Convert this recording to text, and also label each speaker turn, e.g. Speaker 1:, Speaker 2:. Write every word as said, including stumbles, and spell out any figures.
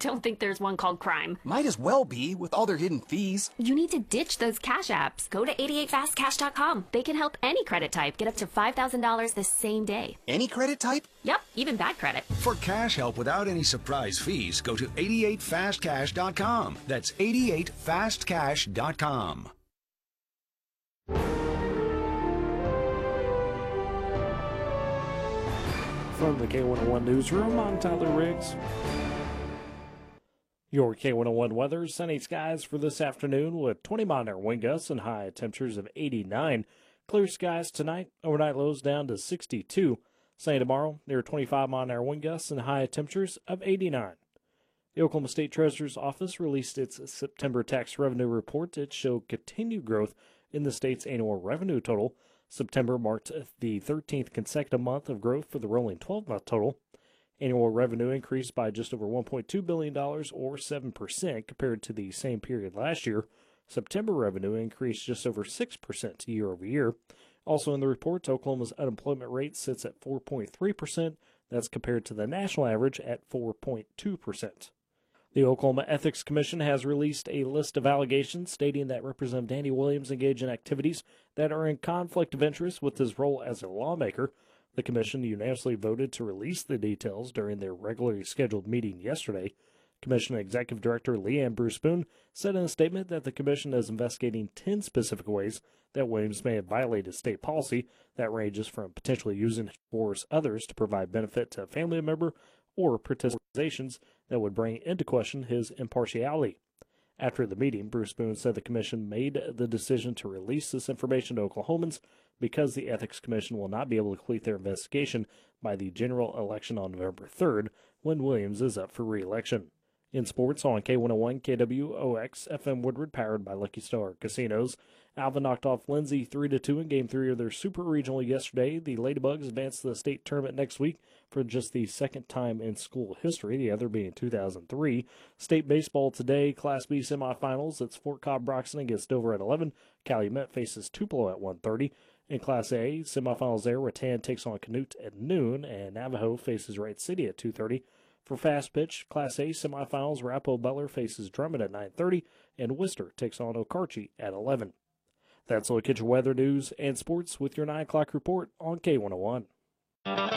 Speaker 1: don't think there's one called crime.
Speaker 2: Might as well be, with all their hidden fees.
Speaker 1: You need to ditch those cash apps. Go to eighty-eight fast cash dot com. They can help any credit type get up to five thousand dollars the same day.
Speaker 2: Any credit type?
Speaker 1: Yep, even bad credit.
Speaker 3: For cash help without any surprise fees, go to eighty-eight fast cash dot com. That's eighty-eight fast cash dot com.
Speaker 4: From the K one oh one Newsroom, I'm Tyler Riggs. Your K one oh one weather, sunny skies for this afternoon with twenty mile an hour wind gusts and high temperatures of eighty-nine. Clear skies tonight, overnight lows down to sixty-two. Sunny tomorrow, near twenty-five mile an hour wind gusts and high temperatures of eighty-nine. The Oklahoma State Treasurer's Office released its September tax revenue report. It showed continued growth in the state's annual revenue total. September marked the thirteenth consecutive month of growth for the rolling twelve-month total. Annual revenue increased by just over one point two billion dollars or seven percent compared to the same period last year. September revenue increased just over six percent year over year. Also in the report, Oklahoma's unemployment rate sits at four point three percent. That's compared to the national average at four point two percent. The Oklahoma Ethics Commission has released a list of allegations stating that Representative Danny Williams engaged in activities that are in conflict of interest with his role as a lawmaker. The commission unanimously voted to release the details during their regularly scheduled meeting yesterday. Commission Executive Director Leanne Bruce Boone said in a statement that the commission is investigating ten specific ways that Williams may have violated state policy that ranges from potentially using force others to provide benefit to a family member or participations that would bring into question his impartiality. After the meeting, Bruce Boone said the commission made the decision to release this information to Oklahomans because the Ethics Commission will not be able to complete their investigation by the general election on November third, when Williams is up for re-election. In sports, on K one oh one K W O X F M Woodward, powered by Lucky Star Casinos, Alva knocked off Lindsay three to two in Game three of their Super Regional yesterday. The Ladybugs advanced to the state tournament next week for just the second time in school history, the other being two thousand three. State baseball today, Class B semifinals. It's Fort Cobb-Broxton against Dover at eleven. Calumet faces Tupelo at one thirty. In Class A, semifinals there, Rattan takes on Canute at noon, and Navajo faces Wright City at two thirty. For fast pitch, Class A semifinals, Arapahoe Butler faces Drummond at nine thirty, and Worcester takes on Okarche at eleven. That's a look at your weather news and sports with your nine o'clock report on K one oh one.